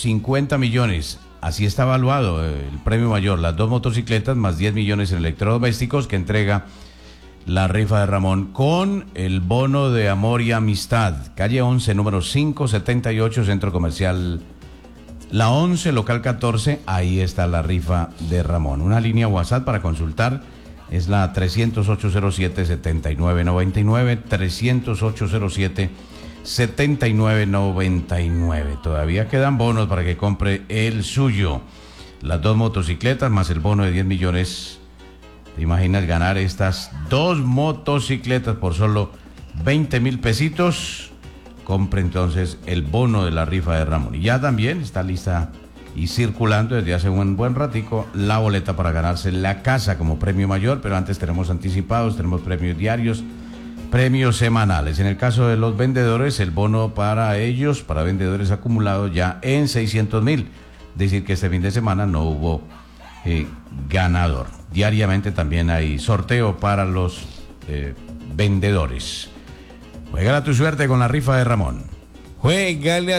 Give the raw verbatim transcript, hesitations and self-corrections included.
cincuenta millones. Así está evaluado el premio mayor, las dos motocicletas más diez millones en electrodomésticos que entrega la rifa de Ramón con el bono de amor y amistad. Calle once, número quinientos setenta y ocho, Centro Comercial La once, local catorce, ahí está la rifa de Ramón. Una línea WhatsApp para consultar es la trescientos ocho cero siete, setenta y nueve noventa y nueve, trescientos ocho cero siete, setenta y nueve noventa y nueve. Todavía quedan bonos para que compre el suyo. Las dos motocicletas más el bono de diez millones. ¿Te imaginas ganar estas dos motocicletas por solo veinte mil pesitos? Compre entonces el bono de la rifa de Ramón. Y ya también está lista y circulando desde hace un buen ratico la boleta para ganarse la casa como premio mayor, pero antes tenemos anticipados, tenemos premios diarios, premios semanales. En el caso de los vendedores, el bono para ellos, para vendedores acumulados ya en seiscientos mil. Decir que este fin de semana no hubo eh, ganador. Diariamente también hay sorteo para los eh, vendedores. Juega tu suerte con la rifa de Ramón. Juégale